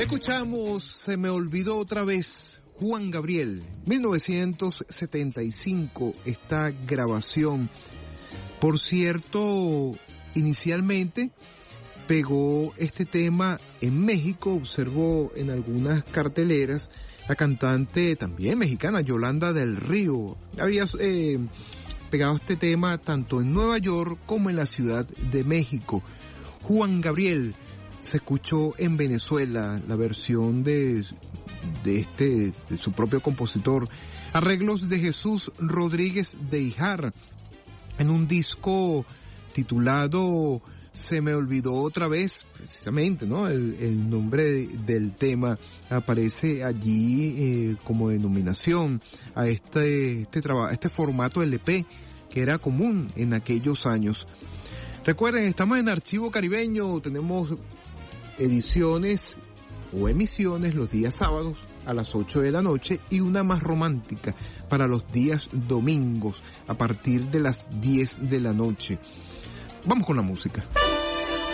Escuchamos Se me olvidó otra vez, Juan Gabriel, 1975, esta grabación. Por cierto, inicialmente pegó este tema en México, observó en algunas carteleras, la cantante también mexicana, Yolanda del Río, había pegado este tema tanto en Nueva York como en la Ciudad de México. Juan Gabriel se escuchó en Venezuela, la versión de su propio compositor, arreglos de Jesús Rodríguez de Híjar, en un disco titulado Se me olvidó otra vez, precisamente, ¿no? El nombre del tema aparece allí como denominación a este formato LP que era común en aquellos años. Recuerden, estamos en Archivo Caribeño, tenemos ediciones o emisiones los días sábados a las 8 de la noche y una más romántica para los días domingos a partir de las 10 de la noche. Vamos con la música.